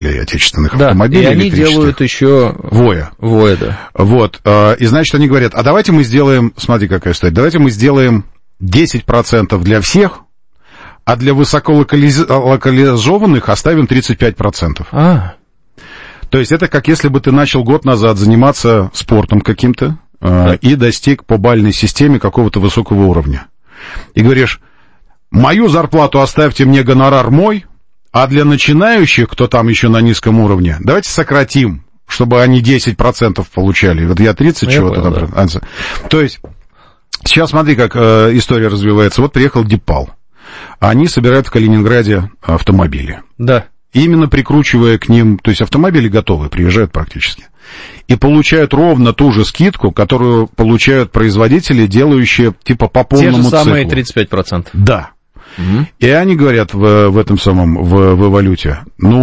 отечественных да, автомобилей. И они делают еще Воя, да. Вот, и значит, они говорят, а давайте мы сделаем, смотри, какая история, давайте мы сделаем 10% для всех, а для высоколокализованных оставим 35%. То есть это как если бы ты начал год назад заниматься спортом каким-то и достиг по бальной системе какого-то высокого уровня. И говоришь, мою зарплату оставьте мне, гонорар мой, а для начинающих, кто там еще на низком уровне, давайте сократим, чтобы они 10% получали. Вот я 30 чего-то там. Да. То есть сейчас смотри, как история развивается. Вот приехал Дипал. Они собирают в Калининграде автомобили. Да. Именно прикручивая к ним, то есть автомобили готовые, приезжают практически. И получают ровно ту же скидку, которую получают производители, делающие типа по полному циклу. Те же самые 35%. Да. И они говорят в этом самом, в валюте,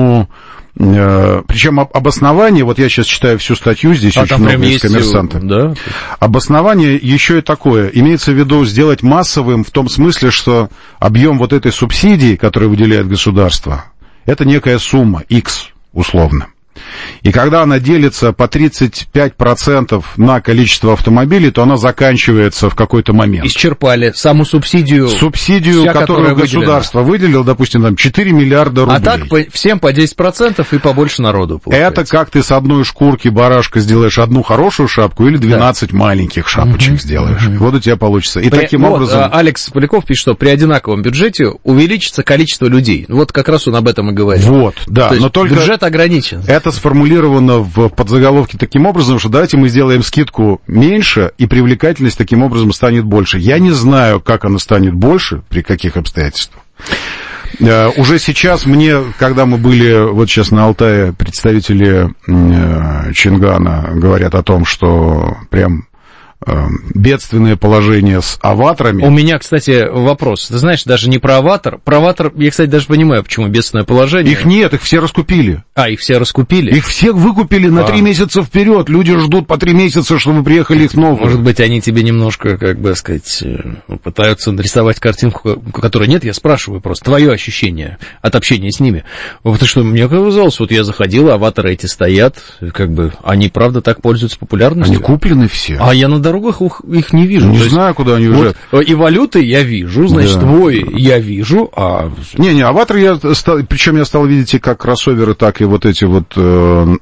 причем обоснование, вот я сейчас читаю всю статью, здесь очень много из «Коммерсанта». Да? Обоснование еще и такое, имеется в виду сделать массовым в том смысле, что объем вот этой субсидии, которую выделяет государство, это некая сумма, X, условно. И когда она делится по 35% на количество автомобилей, то она заканчивается в какой-то момент. Исчерпали саму субсидию. Субсидию, которую государство выделило, допустим, там 4 миллиарда рублей. А так всем по 10% и побольше народу получается. Это как ты с одной шкурки барашка сделаешь одну хорошую шапку или 12 маленьких шапочек сделаешь. Вот у тебя получится. И таким образом... Алекс Поляков пишет, что при одинаковом бюджете увеличится количество людей. Вот как раз он об этом и говорит. Вот, да. Но только бюджет ограничен. Это сформулировано в подзаголовке таким образом, что давайте мы сделаем скидку меньше, и привлекательность таким образом станет больше. Я не знаю, как она станет больше, при каких обстоятельствах. Уже сейчас мне, когда мы были вот сейчас на Алтае, представители Чингана говорят о том, что прям бедственное положение с аватарами. У меня, кстати, вопрос. Ты знаешь, даже не про аватар. Про аватар, я, кстати, даже понимаю, почему бедственное положение. Их нет, их все раскупили. Их все раскупили? Их всех выкупили на 3 месяца вперед. Люди ждут по 3 месяца, чтобы приехали их новые. Может быть, они тебе немножко, как бы сказать, пытаются нарисовать картинку, которой нет. Я спрашиваю просто твое ощущение от общения с ними. Потому что мне казалось, вот я заходил, аватары эти стоят, как бы, они правда так пользуются популярностью. Они куплены все. А я на дорогах их не вижу. Не знаю, куда они уезжают. Вот, и валюты я вижу, значит, Вой я вижу, Не, аватар причем я стал видеть и как кроссоверы, так и вот эти вот 001,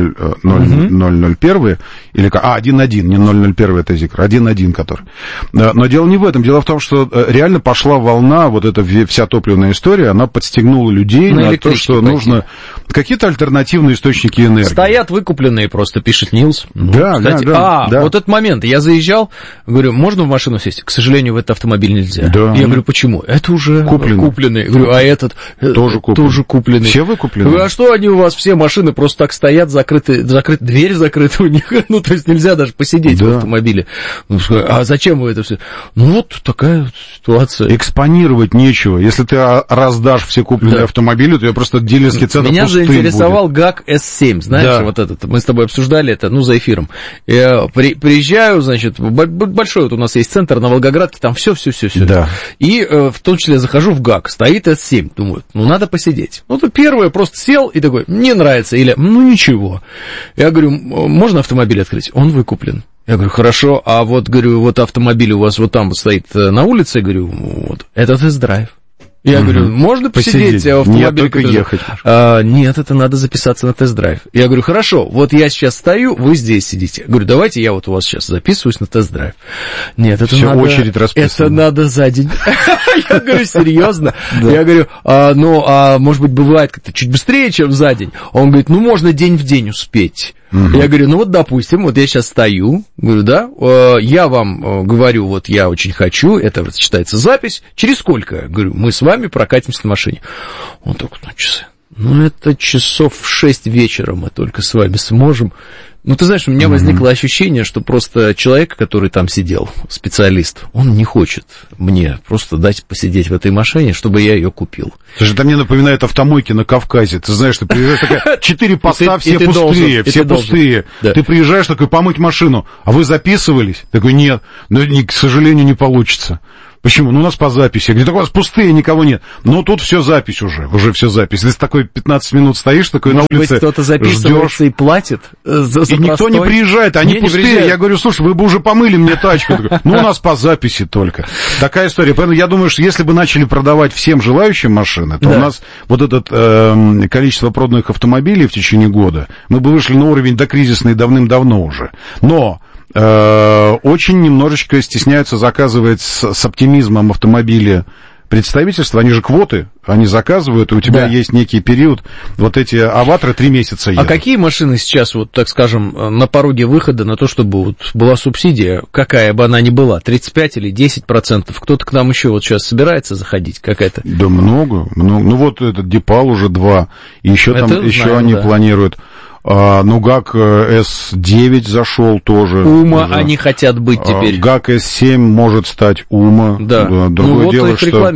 или 1.1, не 001, это Зикр, 1.1 который. Но дело не в этом, дело в том, что реально пошла волна, вот эта вся топливная история, она подстегнула людей на то, что нужно какие-то альтернативные источники энергии. Стоят выкупленные просто, пишет Нилс. Да, кстати, да. Вот этот момент. Я заезжал, говорю, можно в машину сесть? К сожалению, в этот автомобиль нельзя. Да. Я говорю, почему? Это уже купленный. Говорю, а этот тоже купленный. Все выкуплены. Говорю, а что они у вас все машины просто так стоят, дверь закрыта у них, то есть нельзя даже посидеть в автомобиле. А зачем вы это все? Вот такая ситуация. Экспонировать нечего. Если ты раздашь все купленные автомобили, то я просто дилерский центр пустым будет. Меня заинтересовал ГАК С7, знаешь, вот этот, мы с тобой обсуждали это, за эфиром. Я приезжаю, значит, большой вот у нас есть центр на Волгоградке, там все. Да. И в том числе захожу в ГАК, стоит С7, думаю, надо посидеть. То первое, просто сел и такой, не нравится, или, ничего. Я говорю, можно автомобиль открыть? Он выкуплен. Я говорю, хорошо, а говорю, автомобиль у вас вот там стоит на улице, я говорю, это тест-драйв. Я говорю, можно посидеть в автомобиле? Нет, только ехать. Нет, это надо записаться на тест-драйв. Я говорю, хорошо, вот я сейчас стою, вы здесь сидите. Я говорю, давайте я у вас сейчас записываюсь на тест-драйв. Нет, это все надо... очередь расписана. Это надо за день. Я говорю, серьезно? Я говорю, может быть, бывает как-то чуть быстрее, чем за день. Он говорит, можно день в день успеть. Я говорю, допустим, я сейчас стою, говорю, я вам говорю, я очень хочу, это считается запись, через сколько? Говорю, мы с вами прокатимся на машине. Он только, часы. Это часов в 6 вечера мы только с вами сможем. Ты знаешь, у меня возникло ощущение, что просто человек, который там сидел, специалист, он не хочет мне просто дать посидеть в этой машине, чтобы я ее купил. Это мне напоминает автомойки на Кавказе. Ты знаешь, ты приезжаешь, такая, 4 поста, все пустые, все пустые. Ты приезжаешь, такой, помыть машину, а вы записывались? Такой, нет, но, к сожалению, не получится. Почему? Ну, у нас по записи. Где-то у вас пустые, никого нет. Но тут все запись уже все запись. Если ты такой 15 минут стоишь, такой на улице, кто-то записывается и платит за и никто не приезжает, они пустые. Я говорю, слушай, вы бы уже помыли мне тачку. Ну, у нас по записи только. Такая история. Поэтому я думаю, что если бы начали продавать всем желающим машины, то у нас вот это количество проданных автомобилей в течение года, мы бы вышли на уровень докризисный давным-давно уже. Но очень немножечко стесняются заказывать с оптимизмом автомобили представительства, они же квоты, они заказывают, и у тебя есть некий период, вот эти аваторы 3 месяца едут. А какие машины сейчас, вот так скажем, на пороге выхода на то, чтобы вот была субсидия, какая бы она ни была, 35 или 10%, кто-то к нам еще вот сейчас собирается заходить, какая-то? Да много. Ну вот этот Депал уже 2, и еще там, еще они планируют. Ну, ГАК С9 зашел тоже. УМА они хотят быть теперь. ГАК С7 может стать УМА. Да. Другое дело, что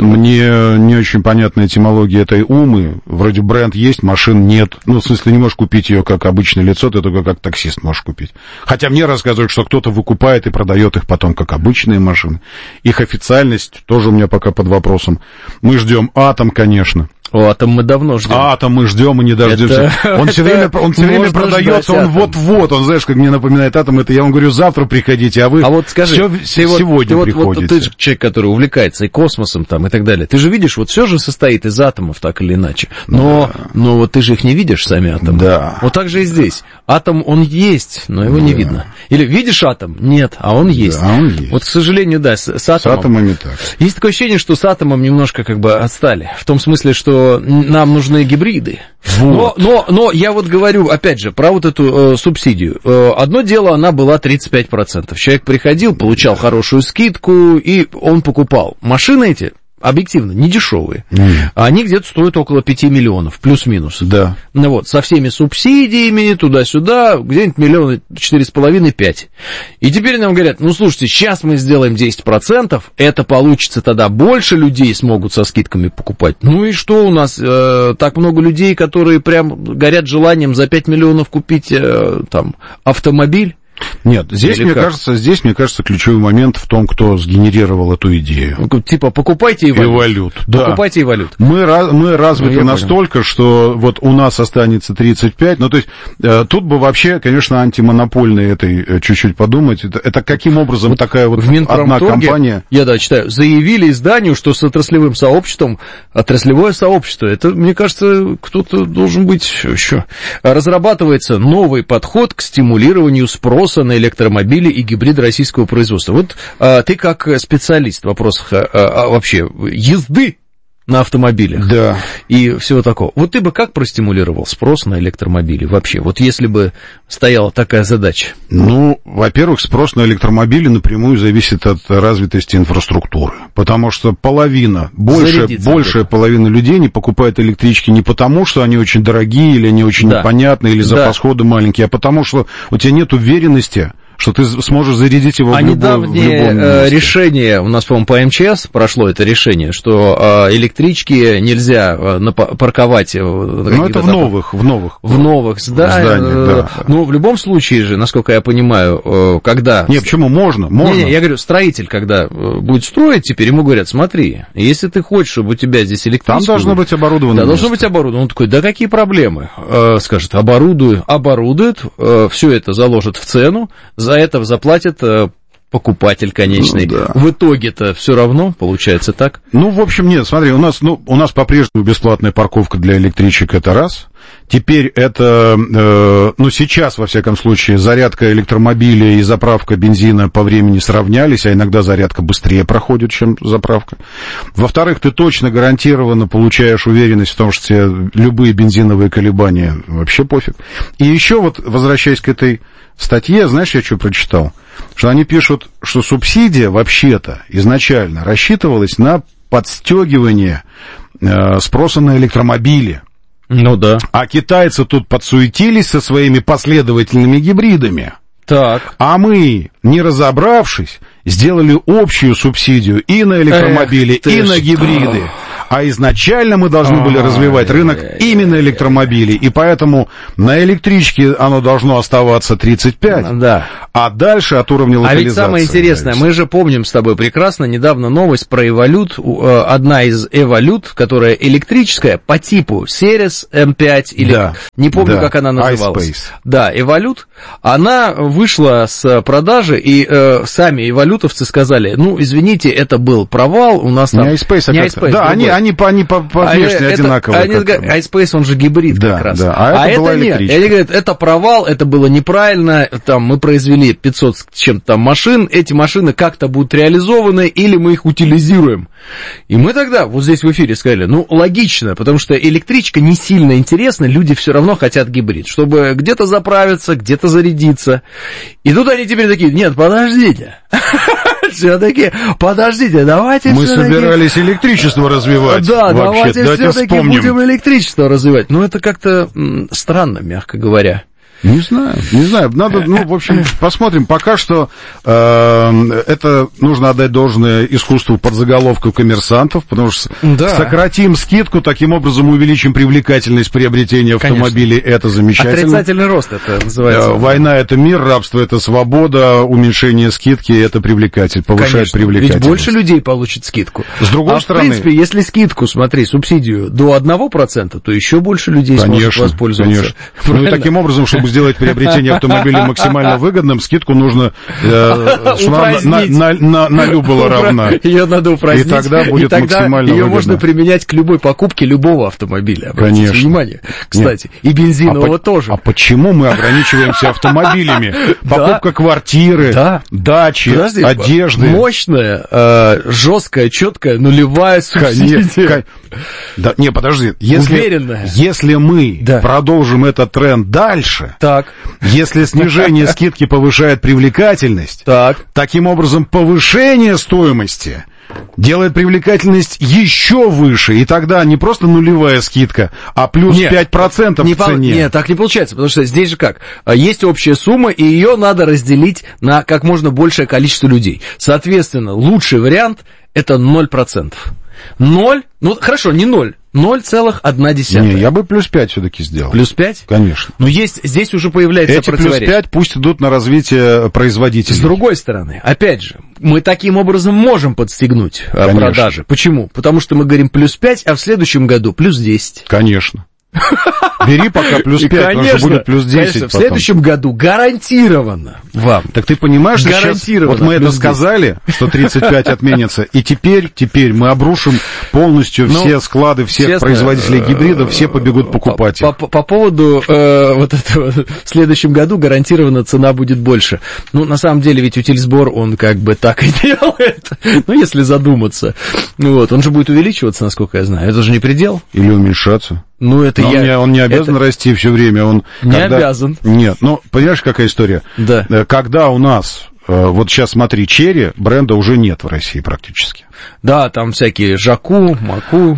мне не очень понятна этимология этой УМы. Вроде бренд есть, машин нет. Ну, в смысле, не можешь купить ее как обычное лицо, ты только как таксист можешь купить. Хотя мне рассказывают, что кто-то выкупает и продает их потом как обычные машины. Их официальность тоже у меня пока под вопросом. Мы ждем Атом, конечно. Атом мы давно ждем. Атом мы ждем и не дождемся. Он все время продается, он вот-вот, он, знаешь, как мне напоминает Атом, это я вам говорю, завтра приходите, а вы вот скажи, сегодня приходите. Вот ты же человек, который увлекается и космосом там и так далее. Ты же видишь, вот все же состоит из атомов, так или иначе. Но вот ты же их не видишь, сами атомы. Да. Вот так же и здесь. Атом, он есть, но его не видно. Или видишь атом? Нет, а он есть. Да, он есть. Вот, к сожалению, да, с атомом. С атомами так. Есть такое ощущение, что с атомом немножко как бы отстали. В том смысле, что нам нужны гибриды. Вот. Но я вот говорю, опять же, про вот эту субсидию. Одно дело, она была 35%. Человек приходил, получал хорошую скидку, и он покупал. Машины эти, объективно, не дешевые. Они где-то стоят около 5 миллионов, плюс-минус. Да. Ну вот, со всеми субсидиями, туда-сюда, где-нибудь 4,5-5. И теперь нам говорят, ну, слушайте, сейчас мы сделаем 10%, это получится тогда, больше людей смогут со скидками покупать. Ну и что у нас, так много людей, которые прям горят желанием за 5 миллионов купить там автомобиль? Нет, здесь, мне кажется, ключевой момент в том, кто сгенерировал эту идею. Типа, покупайте Эволют. Да. Покупайте Эволют. Мы развиты настолько, что вот у нас останется 35. Ну, то есть, тут бы вообще, конечно, антимонопольной этой чуть-чуть подумать. Это каким образом вот такая вот одна компания... Я, читаю, заявили изданию, что с отраслевым сообществом, отраслевое сообщество, это, мне кажется, кто-то должен быть еще. Разрабатывается новый подход к стимулированию спроса на электромобили и гибриды российского производства. Вот ты как специалист в вопросах вообще езды на автомобилях и всего такого. Вот ты бы как простимулировал спрос на электромобили вообще? Вот если бы стояла такая задача. Ну, во-первых, спрос на электромобили напрямую зависит от развитости инфраструктуры. Потому что большая половина людей не покупает электрички не потому, что они очень дорогие, или они очень непонятные, или запас хода маленький, а потому что у тебя нет уверенности, что ты сможешь зарядить его в любом месте. Решение, у нас, по-моему, по МЧС прошло это решение, что электрички нельзя парковать... Ну, это в новых зданиях, да. Ну, в любом случае же, насколько я понимаю, когда... Не, почему? Можно. Не, я говорю, строитель, когда будет строить теперь, ему говорят, смотри, если ты хочешь, чтобы у тебя здесь электричество... Там должно быть оборудовано. Да, должно быть оборудовано. Он такой, да какие проблемы? Скажет, оборудуют, все это заложат в цену, за это заплатит покупатель конечный. Да. В итоге-то все равно получается так. Ну, в общем, нет, смотри, у нас по-прежнему бесплатная парковка для электричек, это раз. Теперь это, сейчас, во всяком случае, зарядка электромобиля и заправка бензина по времени сравнялись, а иногда зарядка быстрее проходит, чем заправка. Во-вторых, ты точно гарантированно получаешь уверенность в том, что тебе любые бензиновые колебания вообще пофиг. И еще вот, возвращаясь к этой статье, знаешь, я что прочитал? Что они пишут, что субсидия вообще-то изначально рассчитывалась на подстегивание спроса на электромобили. Ну да. А китайцы тут подсуетились со своими последовательными гибридами. Так. А мы, не разобравшись, сделали общую субсидию и на электромобили, и на гибриды. А изначально мы должны были развивать рынок именно электромобилей, и поэтому на электричке оно должно оставаться 35, да. А дальше от уровня локализации. А ведь самое интересное, мы же помним с тобой прекрасно недавно новость про Эволют, одна из Эволют, которая электрическая по типу Series M5, или не помню, как она называлась. iSpace. Да, Эволют, она вышла с продажи, и сами эволютовцы сказали, ну, извините, это был провал, у нас там... Не iSpace, не iSpace, да, они по внешне одинаковые. Они говорят, iSpace, он же гибрид как раз. Да, а это была электричка. Нет, они говорят, это провал, это было неправильно, там, мы произвели 500 с чем-то там машин, эти машины как-то будут реализованы, или мы их утилизируем. И мы тогда вот здесь в эфире сказали, ну, логично, потому что электричка не сильно интересна, люди все равно хотят гибрид, чтобы где-то заправиться, где-то зарядиться. И тут они теперь такие, нет, подождите. Все-таки, подождите, давайте мы собирались электричество развивать. Да, давайте все-таки будем электричество развивать. Но это как-то странно, мягко говоря. Не знаю. Надо, в общем, посмотрим. Пока что это нужно отдать должное искусству подзаголовков коммерсантов, потому что сократим скидку, таким образом увеличим привлекательность приобретения автомобилей. Конечно. Это замечательно. Отрицательный рост это называется. Война — это мир, рабство — это свобода, уменьшение скидки — это повышает привлекательность. Ведь больше людей получит скидку. С другой стороны... в принципе, если скидку, смотри, субсидию до 1%, то еще больше людей сможет воспользоваться. Конечно. Ну и таким образом, чтобы сделать приобретение автомобиля максимально выгодным, скидку нужно, на люб была равна. Ее надо упразднить. И тогда будет максимально ее выгодно. можно применять к любой покупке любого автомобиля. Обратите внимание. Кстати, и бензинового тоже. А почему мы ограничиваемся автомобилями? Покупка квартиры, дачи, одежды. Мощная, жесткая, четкая, нулевая субсидия. Да, не, подожди. Если мы продолжим этот тренд дальше, если снижение скидки повышает привлекательность, таким образом повышение стоимости делает привлекательность еще выше, и тогда не просто нулевая скидка, а плюс 5% в цене. Нет, так не получается, потому что здесь же как? Есть общая сумма, и ее надо разделить на как можно большее количество людей. Соответственно, лучший вариант — это 0%. 0, ну хорошо, не 0, 0,1. Не, я бы плюс 5 все-таки сделал. Плюс 5? Конечно. Но здесь уже появляется противоречие. Эти плюс 5 пусть идут на развитие производителей. С другой стороны, опять же, мы таким образом можем подстегнуть продажи. Почему? Потому что мы говорим плюс 5, а в следующем году плюс 10. Конечно. Бери пока плюс 5, потому что будет плюс 10 конечно, в следующем году гарантированно вам. Так ты понимаешь, что сейчас, вот мы это сказали, что 35 отменится, и теперь мы обрушим полностью все склады всех производителей гибридов, все побегут покупать их. По поводу вот этого, в следующем году гарантированно цена будет больше. Ну, на самом деле, ведь утильсбор, он как бы так и делает, ну, если задуматься. Вот, он же будет увеличиваться, насколько я знаю, это же не предел. Или уменьшаться. Ну, это он не обязан расти все время. Он обязан. Нет, ну, понимаешь, какая история? Да. Когда у нас, вот сейчас смотри, Черри, бренда уже нет в России практически. Да, там всякие Жаку, Маку,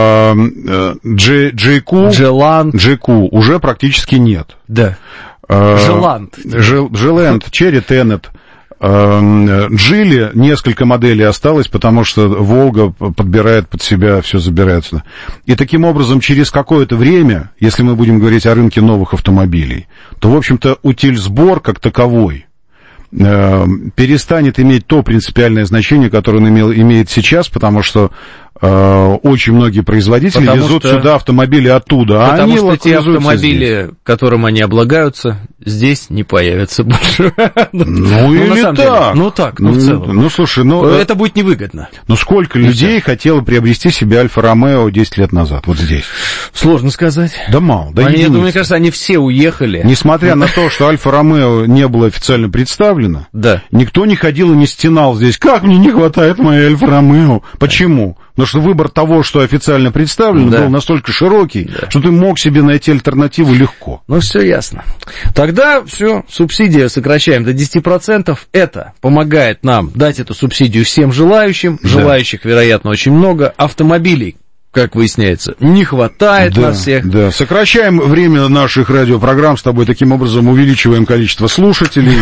Джейку уже практически нет. Да. Желанд, Черри, Теннет. Джили несколько моделей осталось, потому что Волга подбирает под себя, все забирает сюда. И таким образом, через какое-то время, если мы будем говорить о рынке новых автомобилей, то, в общем-то, утильсбор как таковой перестанет иметь то принципиальное значение, которое он имеет сейчас, потому что очень многие производители везут сюда автомобили оттуда. Потому что те автомобили, которым они облагаются, здесь не появятся больше. Ну или так. Ну так, в целом. Ну слушай, это будет невыгодно. Ну сколько людей хотело приобрести себе Альфа-Ромео 10 лет назад, вот здесь? Сложно сказать. Да мало, да единицы. Мне кажется, они все уехали. Несмотря на то, что Альфа-Ромео не было официально представлено, никто не ходил и не стенал здесь. Как мне не хватает моей Альфа-Ромео? Почему? Потому что выбор того, что официально представлено, был настолько широкий, что ты мог себе найти альтернативу легко. Ну, все ясно. Тогда все, субсидию сокращаем до 10%. Это помогает нам дать эту субсидию всем желающим. Желающих, вероятно, очень много. Автомобилей как выясняется, не хватает нас всех. Да, сокращаем время наших радиопрограмм с тобой, таким образом увеличиваем количество слушателей.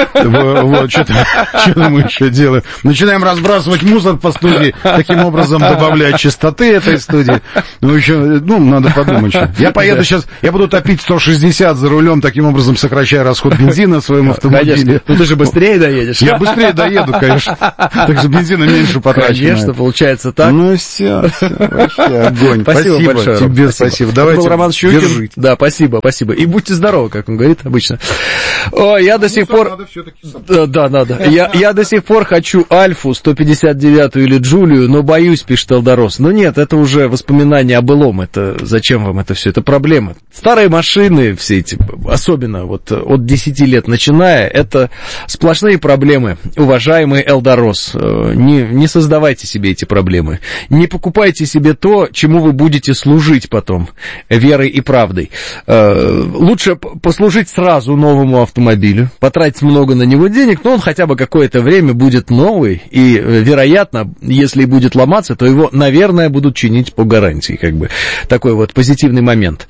Что мы еще делаем? Начинаем разбрасывать мусор по студии, таким образом добавляя чистоты этой студии. Надо подумать. Я поеду сейчас, я буду топить 160 за рулем, таким образом сокращая расход бензина в своем автомобиле. Конечно. Ну ты же быстрее доедешь. Я быстрее доеду, конечно. Так что бензина меньше потрачено. Конечно, получается так. Ну все, вообще огонь. Спасибо большое. Тебе спасибо. Давайте. Это был Роман Щукин. Да, спасибо. И будьте здоровы, как он говорит обычно. Я до сих пор... Да, надо. Я до сих пор хочу Альфу 159-ю или Джулию, но боюсь, пишет Элдорос. Но нет, это уже воспоминания о былом. Это зачем вам это все? Это проблема. Старые машины, все эти, особенно вот от 10 лет начиная, это сплошные проблемы. Уважаемый Элдорос, не создавайте себе эти проблемы. Не покупайте себе то, чему вы будете служить потом, верой и правдой. Лучше послужить сразу новому автомобилю, потратить много на него денег, но он хотя бы какое-то время будет новый, и, вероятно, если будет ломаться, то его, наверное, будут чинить по гарантии, как бы, такой вот позитивный момент.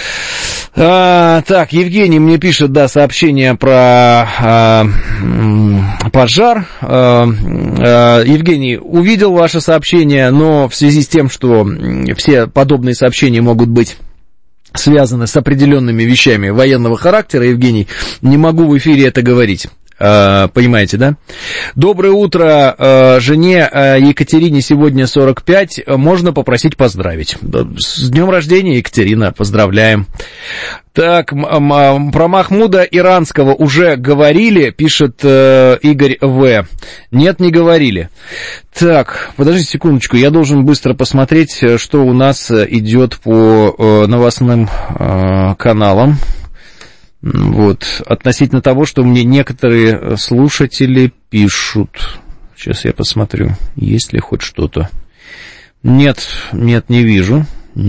Так, Евгений мне пишет, сообщение про пожар. Евгений, увидел ваше сообщение, но в связи с тем, что все подобные сообщения могут быть связаны с определенными вещами военного характера, Евгений, не могу в эфире это говорить. Понимаете, да? Доброе утро, жене Екатерине сегодня 45, можно попросить поздравить. С днем рождения, Екатерина, поздравляем. Так, про Махмуда Иранского уже говорили, пишет Игорь В. Нет, не говорили. Так, подождите секундочку, я должен быстро посмотреть, что у нас идет по новостным каналам. Вот, относительно того, что мне некоторые слушатели пишут. Сейчас я посмотрю, есть ли хоть что-то. Нет, не вижу.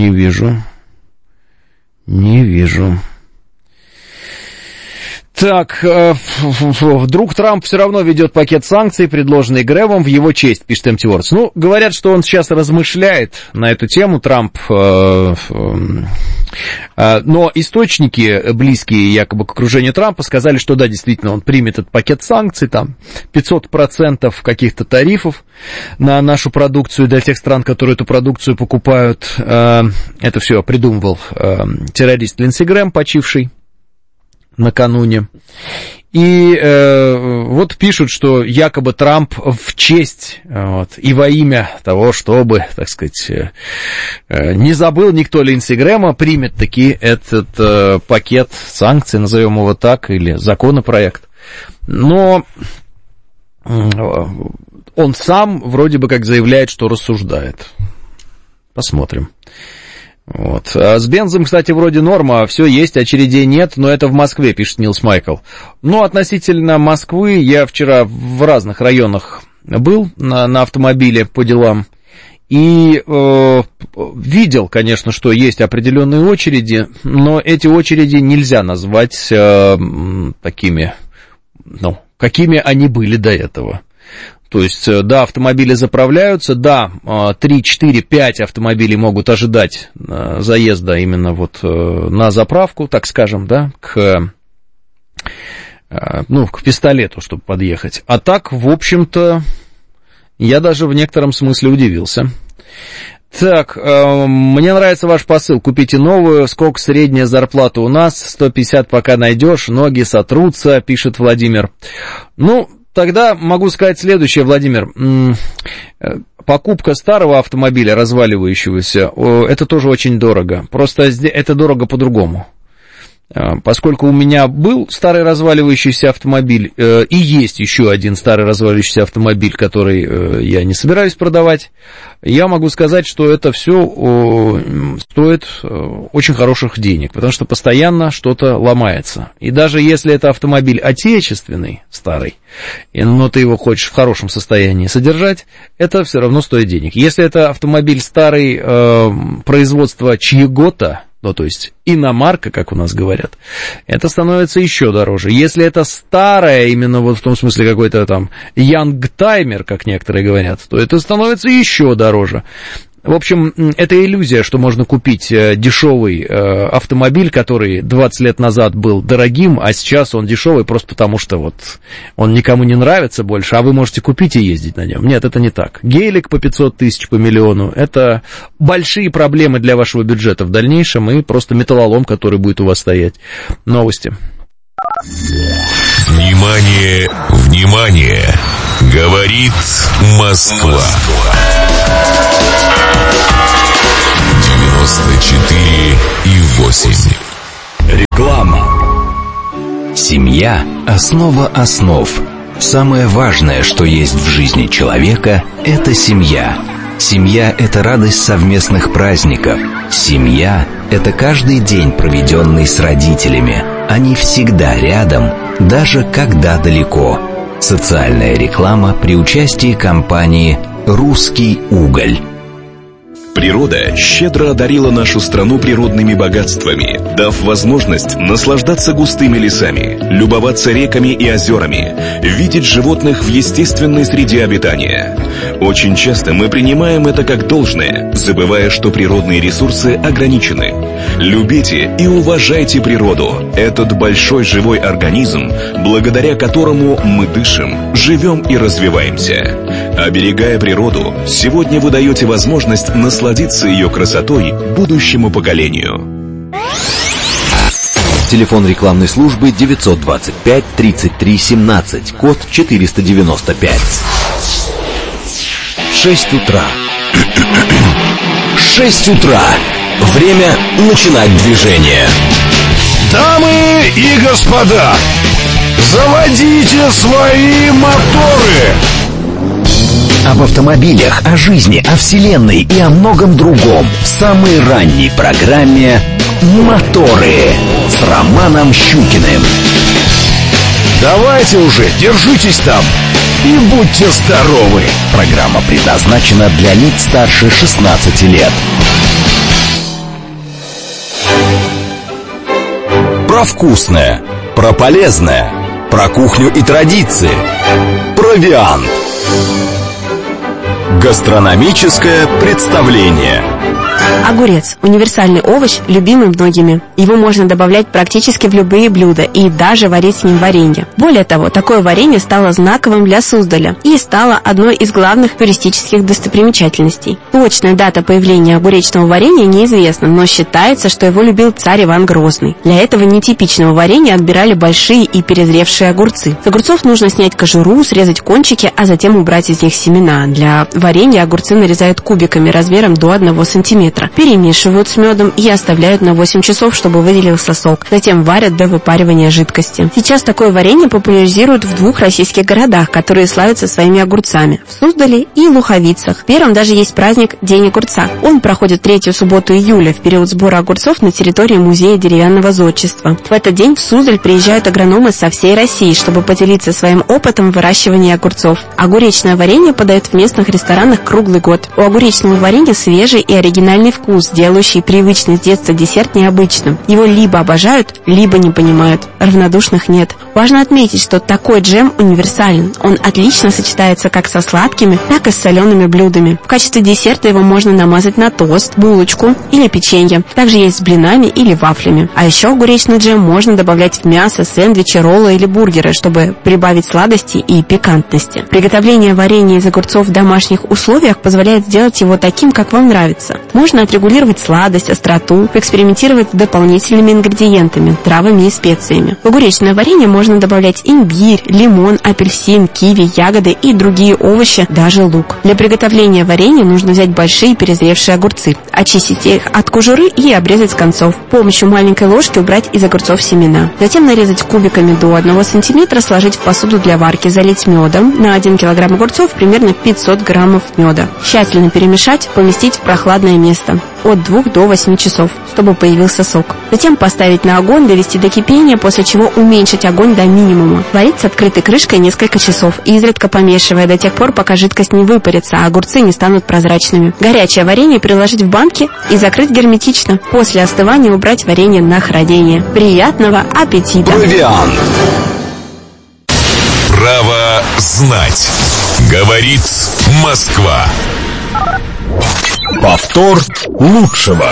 Так, вдруг Трамп все равно ведет пакет санкций, предложенный Грэмом, в его честь, пишет Empty Words. Ну, говорят, что он сейчас размышляет на эту тему, Трамп, но источники, близкие якобы к окружению Трампа, сказали, что да, действительно, он примет этот пакет санкций, там, 500% каких-то тарифов на нашу продукцию для тех стран, которые эту продукцию покупают. Это все придумывал террорист Линдси Грэм, почивший накануне. И вот пишут, что якобы Трамп в честь и во имя того, чтобы, так сказать, не забыл никто Линдси Грэма, примет таки этот пакет санкций, назовем его так, или законопроект. Но он сам вроде бы как заявляет, что рассуждает. Посмотрим. Вот. А с бензом, кстати, вроде норма, все есть, очередей нет, но это в Москве, пишет Нилс Майкл. Ну, относительно Москвы, я вчера в разных районах был на автомобиле по делам, и видел, конечно, что есть определенные очереди, но эти очереди нельзя назвать такими, какими они были до этого. То есть, да, автомобили заправляются, да, 3, 4, 5 автомобилей могут ожидать заезда именно вот на заправку, так скажем, да, к пистолету, чтобы подъехать. А так, в общем-то, я даже в некотором смысле удивился. Так, мне нравится ваш посыл, купите новую, сколько средняя зарплата у нас, 150 пока найдешь, ноги сотрутся, пишет Владимир. Ну, тогда могу сказать следующее, Владимир. Покупка старого автомобиля, разваливающегося, это тоже очень дорого. Просто это дорого по-другому. Поскольку у меня был старый разваливающийся автомобиль, и есть еще один старый разваливающийся автомобиль, который я не собираюсь продавать, я могу сказать, что это все стоит очень хороших денег, потому что постоянно что-то ломается. И даже если это автомобиль отечественный, старый, но ты его хочешь в хорошем состоянии содержать, это все равно стоит денег. Если это автомобиль старый производства чьего-то, то есть иномарка, как у нас говорят, это становится еще дороже. Если это старая, именно вот в том смысле какой-то там янгтаймер, как некоторые говорят, то это становится еще дороже. В общем, это иллюзия, что можно купить дешевый автомобиль, который 20 лет назад был дорогим, а сейчас он дешевый просто потому, что вот он никому не нравится больше, а вы можете купить и ездить на нем. Нет, это не так. Гелик по 500 тысяч, по миллиону — это большие проблемы для вашего бюджета в дальнейшем и просто металлолом, который будет у вас стоять. Новости. Внимание, внимание! Говорит Москва. 94,8. Реклама. Семья – основа основ. Самое важное, что есть в жизни человека – это семья. Семья – это радость совместных праздников. Семья – это каждый день, проведенный с родителями. Они всегда рядом, даже когда далеко. Социальная реклама при участии компании «Русский уголь». Природа щедро одарила нашу страну природными богатствами, дав возможность наслаждаться густыми лесами, любоваться реками и озерами, видеть животных в естественной среде обитания. Очень часто мы принимаем это как должное, забывая, что природные ресурсы ограничены. Любите и уважайте природу, этот большой живой организм, благодаря которому мы дышим, живем и развиваемся. Оберегая природу, сегодня вы даете возможность насладиться ее красотой будущему поколению. Телефон рекламной службы 925-33-17, код 495. 6 утра. 6 утра. Время начинать движение. Дамы и господа, заводите свои моторы! Об автомобилях, о жизни, о вселенной и о многом другом в самой ранней программе «Моторы» с Романом Щукиным. Давайте уже, держитесь там и будьте здоровы! Программа предназначена для лиц старше 16 лет. Про вкусное, про полезное, про кухню и традиции. Провиант. Гастрономическое представление. Огурец – универсальный овощ, любимый многими. Его можно добавлять практически в любые блюда и даже варить с ним варенье. Более того, такое варенье стало знаковым для Суздаля и стало одной из главных туристических достопримечательностей. Точная дата появления огуречного варенья неизвестна, но считается, что его любил царь Иван Грозный. Для этого нетипичного варенья отбирали большие и перезревшие огурцы. С огурцов нужно снять кожуру, срезать кончики, а затем убрать из них семена. Для варенья огурцы нарезают кубиками размером до 1 сантиметра. Перемешивают с медом и оставляют на 8 часов, чтобы выделился сок. Затем варят до выпаривания жидкости. Сейчас такое варенье популяризируют в 2 российских городах, которые славятся своими огурцами – в Суздале и Луховицах. В первом даже есть праздник День огурца. Он проходит 3-ю субботу июля, в период сбора огурцов на территории музея деревянного зодчества. В этот день в Суздаль приезжают агрономы со всей России, чтобы поделиться своим опытом выращивания огурцов. Огуречное варенье подают в местных ресторанах круглый год. У огуречного варенья свежий и оригинальный вкус, делающий привычный с детства десерт необычным. Его либо обожают, либо не понимают. Равнодушных нет. Важно отметить, что такой джем универсален. Он отлично сочетается как со сладкими, так и с солеными блюдами. В качестве десерта его можно намазать на тост, булочку или печенье. Также есть с блинами или вафлями. А еще огуречный джем можно добавлять в мясо, сэндвичи, роллы или бургеры, чтобы прибавить сладости и пикантности. Приготовление варенья из огурцов в домашних условиях позволяет сделать его таким, как вам нравится. Можно отрегулировать сладость, остроту, экспериментировать с дополнительными ингредиентами, травами и специями. В огуречное варенье можно добавлять имбирь, лимон, апельсин, киви, ягоды и другие овощи, даже лук. Для приготовления варенья нужно взять большие перезревшие огурцы, очистить их от кожуры и обрезать с концов. С помощью маленькой ложки убрать из огурцов семена. Затем нарезать кубиками до 1 сантиметра, сложить в посуду для варки, залить медом. На 1 килограмм огурцов примерно 500 граммов меда. Тщательно перемешать, поместить в прохладное место от 2 до 8 часов, чтобы появился сок. Затем поставить на огонь, довести до кипения, после чего уменьшить огонь до минимума. Варить с открытой крышкой несколько часов, изредка помешивая до тех пор, пока жидкость не выпарится, а огурцы не станут прозрачными. Горячее варенье переложить в банки и закрыть герметично. После остывания убрать варенье на хранение. Приятного аппетита! Провиант. Право знать. Говорит Москва. Повтор лучшего.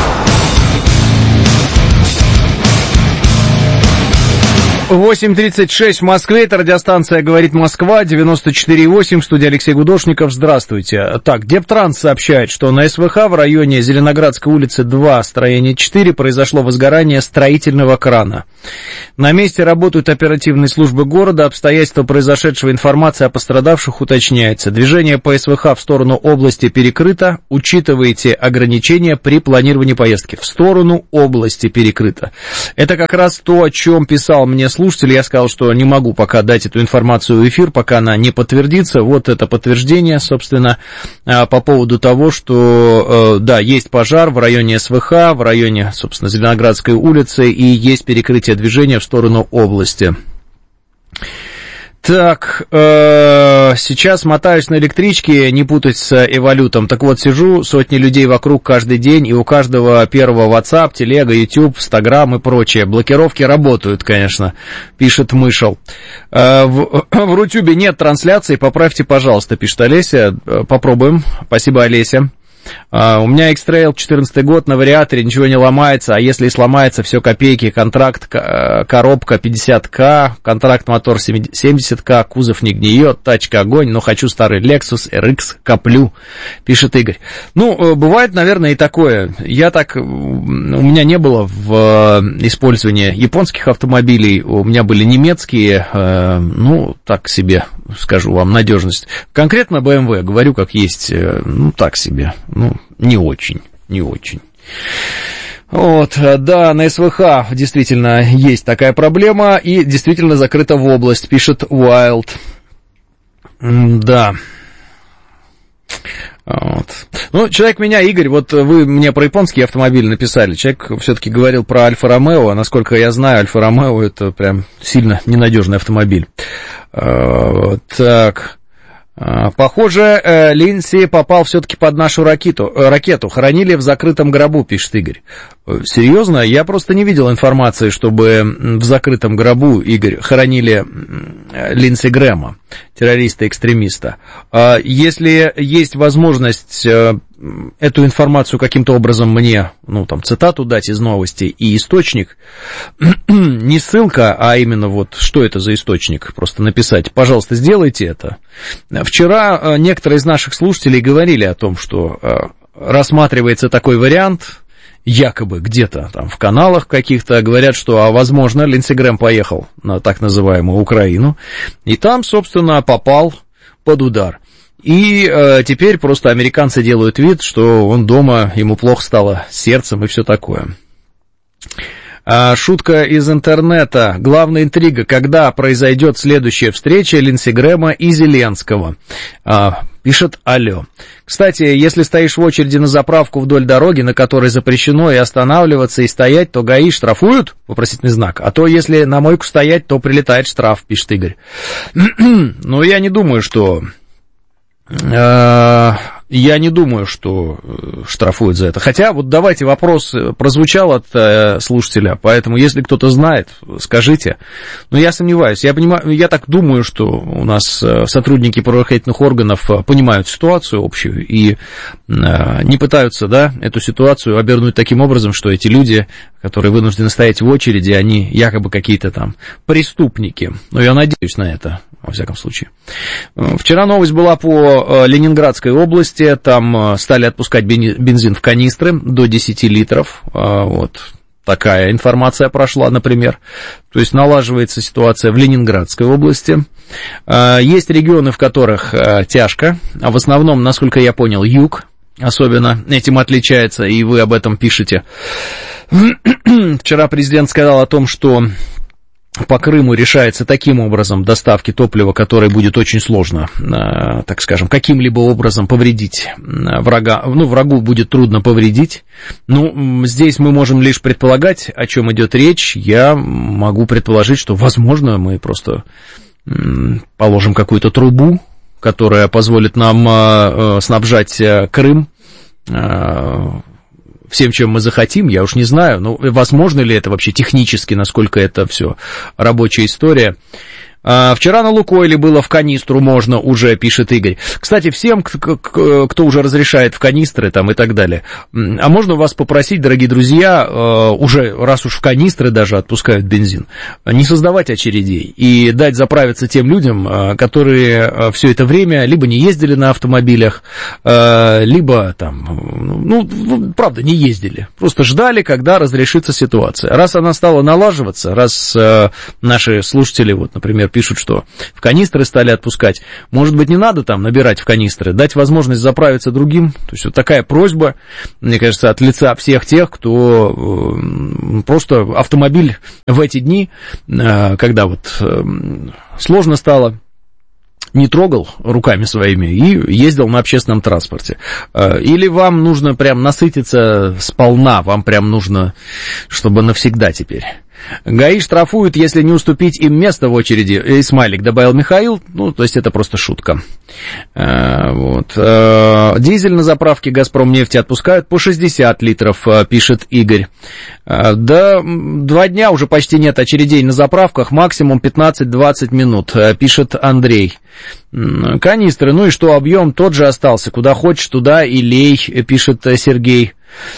Восемь 36 в Москве, это радиостанция «Говорит Москва», 94,8, студия Алексей Гудошников, здравствуйте. Так, Дептранс сообщает, что на СВХ в районе Зеленоградской улицы 2, строение 4, произошло возгорание строительного крана. На месте работают оперативные службы города, обстоятельства произошедшего, информация о пострадавших уточняется. Движение по СВХ в сторону области перекрыто, учитывайте ограничения при планировании поездки. В сторону области перекрыто. Это как раз то, о чем писал мне слушатель, я сказал, что не могу пока дать эту информацию в эфир, пока она не подтвердится. Вот это подтверждение, собственно, по поводу того, что, да, есть пожар в районе СВХ, в районе, собственно, Зеленоградской улицы, и есть перекрытие движения в сторону области. Так, сейчас мотаюсь на электричке, не путать с Эволютом. Так вот, сижу, сотни людей вокруг каждый день, и у каждого первого WhatsApp, телега, YouTube, Instagram и прочее. Блокировки работают, конечно, пишет Мышел. В Рутюбе нет трансляции, поправьте, пожалуйста, пишет Олеся. Попробуем. Спасибо, Олеся. У меня X-Trail 14 год, на вариаторе ничего не ломается, а если и сломается, все копейки, контракт, коробка 50к, контракт мотор 70к, кузов не гниет, тачка огонь, но хочу старый Lexus RX, коплю, пишет Игорь. Ну, бывает, наверное, и такое. У меня не было в использовании японских автомобилей, у меня были немецкие, ну, так себе, скажу вам, надежность. Конкретно BMW, говорю как есть, ну, так себе. Ну, не очень. Вот, да, на СВХ действительно есть такая проблема, и действительно закрыта в область, пишет Wild. Да. Вот. Ну, человек меня, Игорь, вот вы мне про японский автомобиль написали, человек все-таки говорил про Альфа-Ромео, насколько я знаю, Альфа-Ромео это прям сильно ненадежный автомобиль. Так... Похоже, Линдси попал все-таки под нашу ракету. Хоронили в закрытом гробу, пишет Игорь. Серьезно? Я просто не видел информации, чтобы в закрытом гробу, Игорь, хоронили Линдси Грэма, террориста-экстремиста. Если есть возможность эту информацию каким-то образом мне, ну, там, цитату дать из новости и источник, не ссылка, а именно вот, что это за источник, просто написать, пожалуйста, сделайте это. Вчера некоторые из наших слушателей говорили о том, что рассматривается такой вариант, якобы где-то там в каналах каких-то говорят, что, возможно, Линдси Грэм поехал на так называемую Украину, и там, собственно, попал под удар. И теперь просто американцы делают вид, что он дома, ему плохо стало с сердцем и все такое. Шутка из интернета. Главная интрига, когда произойдет следующая встреча Линдси Грэма и Зеленского. Пишет Алло. Кстати, если стоишь в очереди на заправку вдоль дороги, на которой запрещено и останавливаться, и стоять, то ГАИ штрафуют? Вопросительный знак. А то, если на мойку стоять, то прилетает штраф, пишет Игорь. Ну, я не думаю, что штрафуют за это. Хотя, вот давайте, вопрос прозвучал от слушателя, поэтому, если кто-то знает, скажите. Но я сомневаюсь. Я так думаю, что у нас сотрудники правоохранительных органов понимают ситуацию общую и не пытаются, да, эту ситуацию обернуть таким образом, что эти люди, которые вынуждены стоять в очереди, они якобы какие-то там преступники. Но я надеюсь на это, во всяком случае. Вчера новость была по Ленинградской области. Там стали отпускать бензин в канистры до 10 литров. Вот такая информация прошла, например. То есть налаживается ситуация в Ленинградской области. Есть регионы, в которых тяжко. А в основном, насколько я понял, юг особенно этим отличается, и вы об этом пишете. Вчера президент сказал о том, что по Крыму решается таким образом доставки топлива, которое будет очень сложно, так скажем, каким-либо образом повредить врага. Ну, врагу будет трудно повредить. Ну, здесь мы можем лишь предполагать, о чем идет речь. Я могу предположить, что, возможно, мы просто положим какую-то трубу, которая позволит нам снабжать Крым всем, чем мы захотим, я уж не знаю, но возможно ли это вообще технически, насколько это все рабочая история. Вчера на Лукойле было в канистру можно уже, пишет Игорь. Кстати, всем, кто уже разрешает в канистры там и так далее, а можно вас попросить, дорогие друзья, уже раз уж в канистры даже отпускают бензин, не создавать очередей и дать заправиться тем людям, которые все это время либо не ездили на автомобилях, либо там, правда, не ездили, просто ждали, когда разрешится ситуация. Раз она стала налаживаться, раз наши слушатели, вот, например, пишут, что в канистры стали отпускать, может быть, не надо там набирать в канистры, дать возможность заправиться другим. То есть вот такая просьба, мне кажется, от лица всех тех, кто просто автомобиль в эти дни, когда вот сложно стало, не трогал руками своими и ездил на общественном транспорте. Или вам нужно прям насытиться сполна, вам прям нужно, чтобы навсегда теперь. ГАИ штрафуют, если не уступить им место в очереди. И смайлик добавил Михаил, то есть это просто шутка. Вот. Дизель на заправке «Газпромнефти» отпускают по 60 литров, пишет Игорь. Да, 2 дня уже почти нет очередей на заправках, максимум 15-20 минут, пишет Андрей. Канистры, и что, объем тот же остался, куда хочешь, туда и лей, пишет Сергей.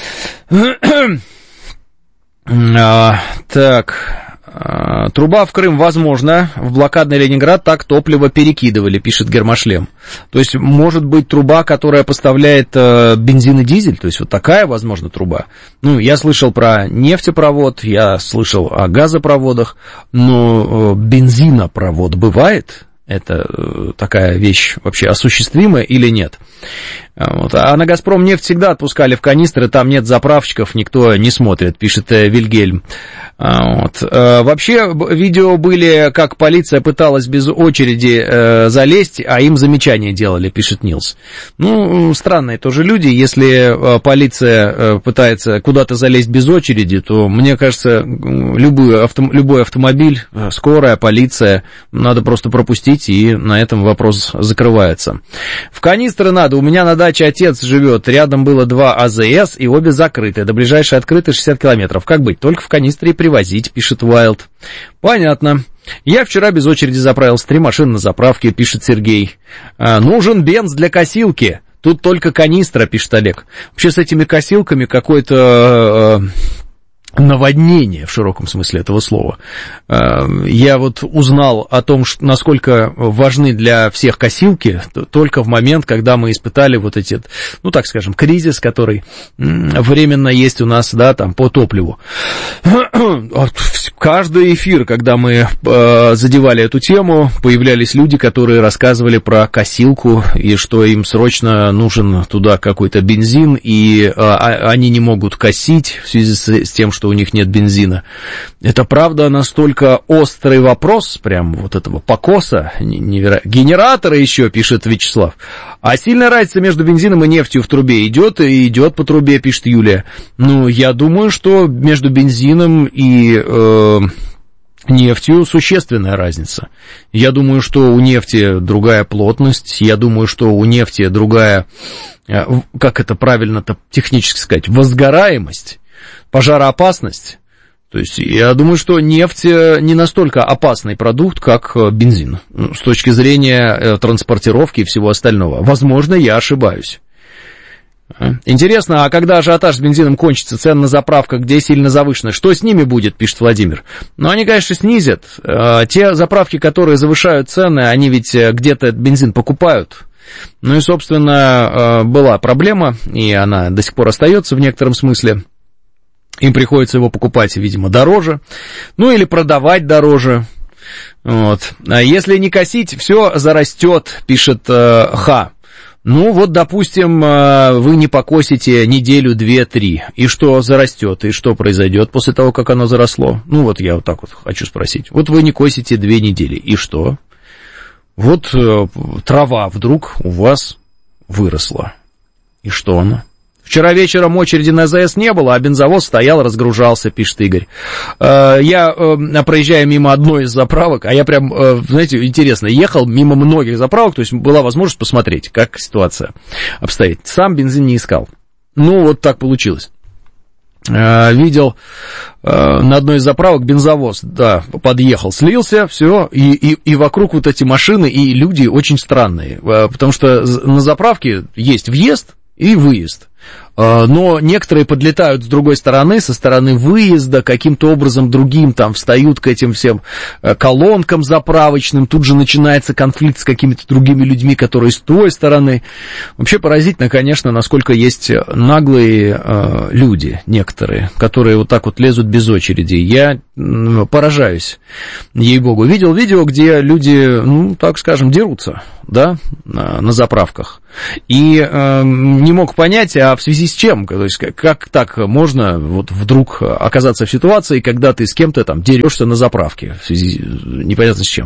Так, труба в Крым, возможно, в блокадный Ленинград так топливо перекидывали, пишет Гермошлем. То есть, может быть, труба, которая поставляет бензин и дизель, то есть, вот такая, возможно, труба. Я слышал про нефтепровод, я слышал о газопроводах, но бензинопровод бывает? Это такая вещь вообще осуществимая или нет? Вот. А на «Газпромнефть» всегда отпускали в канистры, там нет заправщиков, никто не смотрит, пишет Вильгельм. Вот. Вообще, видео были, как полиция пыталась без очереди залезть, а им замечания делали, пишет Нилс. Странные тоже люди, если полиция пытается куда-то залезть без очереди, то, мне кажется, любой автомобиль, скорая, полиция, надо просто пропустить, и на этом вопрос закрывается. В канистры надо, у меня на даче отец живет, рядом было 2 АЗС, и обе закрыты, до ближайшей открытой 60 километров. Как быть? Только в канистре и привозить, пишет Уайлд. Понятно. Я вчера без очереди заправился, 3 машины на заправке, пишет Сергей. Нужен бенз для косилки. Тут только канистра, пишет Олег. Вообще с этими косилками какой-то наводнение в широком смысле этого слова. Я вот узнал о том, насколько важны для всех косилки только в момент, когда мы испытали вот эти, так скажем, кризис, который временно есть у нас, да, там, по топливу. Каждый эфир, когда мы задевали эту тему, появлялись люди, которые рассказывали про косилку, и что им срочно нужен туда какой-то бензин, и они не могут косить в связи с тем, что у них нет бензина. Это, правда, настолько острый вопрос, прям вот этого покоса, генераторы еще, пишет Вячеслав. А сильная разница между бензином и нефтью в трубе идет по трубе, пишет Юлия. Я думаю, что между бензином и нефтью существенная разница. Я думаю, что у нефти другая плотность, я думаю, что у нефти другая, как это правильно-то технически сказать, возгораемость, пожароопасность. То есть я думаю, что нефть не настолько опасный продукт, как бензин, с точки зрения транспортировки и всего остального. Возможно, я ошибаюсь. Интересно, а когда ажиотаж с бензином кончится, цены на заправках, где сильно завышены, что с ними будет, пишет Владимир? Они, конечно, снизят. Те заправки, которые завышают цены, они ведь где-то бензин покупают. И, собственно, была проблема, и она до сих пор остается в некотором смысле. Им приходится его покупать, видимо, дороже, или продавать дороже. Вот. А если не косить, все зарастет, пишет Ха. Допустим, вы не покосите неделю, 2-3, и что зарастет, и что произойдет после того, как оно заросло? Я вот так вот хочу спросить. Вы не косите 2 недели, и что? Трава вдруг у вас выросла. И что она? Вчера вечером очереди на АЗС не было, а бензовоз стоял, разгружался, пишет Игорь. Я, проезжая мимо одной из заправок, а я прям, знаете, интересно, ехал мимо многих заправок, то есть была возможность посмотреть, как ситуация обстоит. Сам бензин не искал. Так получилось. видел на одной из заправок бензовоз, да, подъехал, слился, все, и вокруг вот эти машины, и люди очень странные, потому что на заправке есть въезд и выезд. Но некоторые подлетают с другой стороны, со стороны выезда, каким-то образом другим там встают к этим всем колонкам заправочным, тут же начинается конфликт с какими-то другими людьми, которые с той стороны. Вообще поразительно, конечно, насколько есть наглые люди некоторые, которые вот так вот лезут без очереди. Я поражаюсь, ей-богу. Видел видео, где люди, ну, так скажем, дерутся, да, на заправках. И не мог понять, а в связи с чем? То есть, как так можно вот вдруг оказаться в ситуации, когда ты с кем-то там дерешься на заправке, в связи непонятно с чем.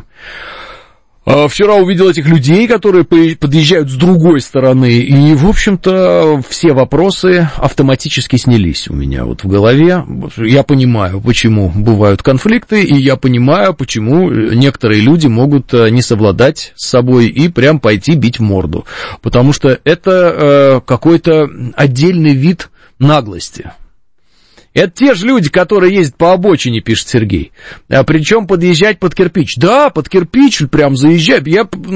Вчера увидел этих людей, которые подъезжают с другой стороны, и, в общем-то, все вопросы автоматически снялись у меня вот в голове. Я понимаю, почему бывают конфликты, и я понимаю, почему некоторые люди могут не совладать с собой и прям пойти бить морду. Потому что это какой-то отдельный вид наглости. Это те же люди, которые ездят по обочине, пишет Сергей. Причем подъезжать под кирпич. Да, под кирпич прям заезжать.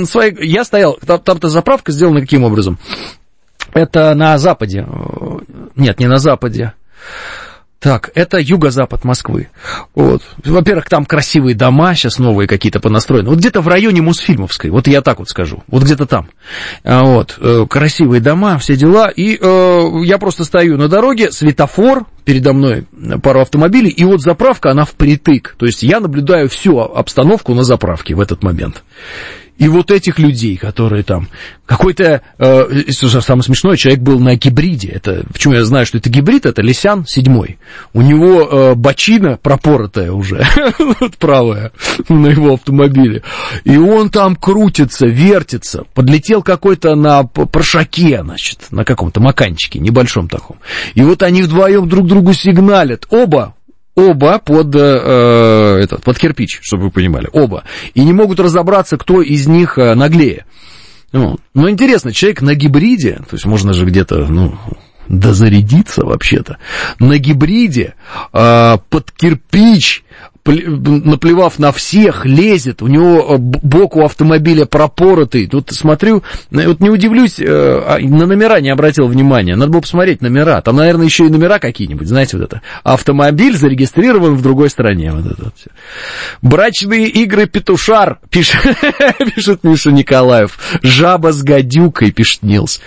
Я стоял, там-то заправка сделана каким образом? Это на западе. Нет, не на западе. Так, это юго-запад Москвы. Вот. Во-первых, там красивые дома, сейчас новые какие-то понастроены. Вот где-то в районе Мосфильмовской, вот я так вот скажу, вот где-то там. Вот, красивые дома, все дела. И я просто стою на дороге, светофор, передо мной пару автомобилей, и вот заправка, она впритык. То есть я наблюдаю всю обстановку на заправке в этот момент. И вот этих людей, которые там... Какой-то... самое смешное, человек был на гибриде. Это, почему я знаю, что это гибрид? Это Лисян 7. У него бочина пропоротая уже, правая, на его автомобиле. И он там крутится, вертится. Подлетел какой-то на прошаке, значит, на каком-то маканчике, небольшом таком. И вот они вдвоем друг другу сигналят. Оба под кирпич, чтобы вы понимали, оба. И не могут разобраться, кто из них наглее. Но интересно, человек на гибриде, то есть можно же где-то, дозарядиться вообще-то, на гибриде под кирпич, наплевав на всех, лезет, у него бок у автомобиля пропоротый. Тут смотрю, вот не удивлюсь, на номера не обратил внимания, надо было посмотреть номера, там, наверное, еще и номера какие-нибудь, знаете, вот это. Автомобиль зарегистрирован в другой стране, вот это вот все. Брачные игры петушар, пишет Миша Николаев. Жаба с гадюкой, пишет Нилс.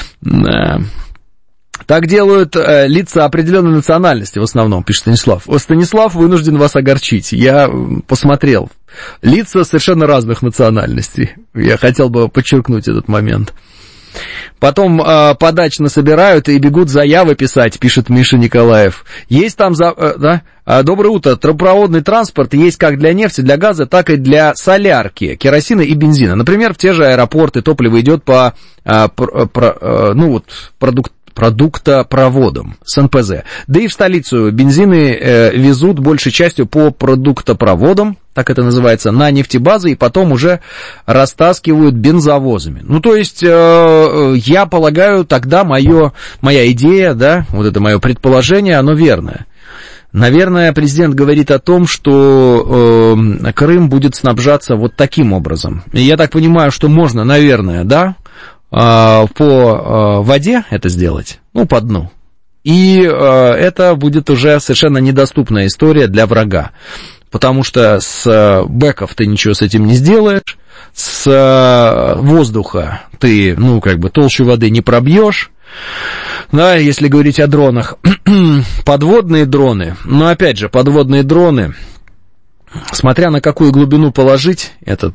Так делают лица определенной национальности в основном, пишет Станислав. Станислав вынужден вас огорчить. Я посмотрел. Лица совершенно разных национальностей. Я хотел бы подчеркнуть этот момент. Потом подачно собирают и бегут заявы писать, пишет Миша Николаев. Есть там, доброе утро, трубопроводный транспорт есть как для нефти, для газа, так и для солярки, керосина и бензина. Например, в те же аэропорты топливо идет по продуктопроводам с НПЗ. Да и в столицу бензины везут большей частью по продуктопроводам, так это называется, на нефтебазы, и потом уже растаскивают бензовозами. То есть, я полагаю, тогда моя идея, да, вот это мое предположение, оно верное. Наверное, президент говорит о том, что Крым будет снабжаться вот таким образом. И я так понимаю, что можно, наверное, да, по воде это сделать, по дну. И это будет уже совершенно недоступная история для врага. Потому что с бэков ты ничего с этим не сделаешь, с воздуха ты, толщу воды не пробьешь. Да, если говорить о дронах. Подводные дроны, опять же, подводные дроны, смотря на какую глубину положить этот,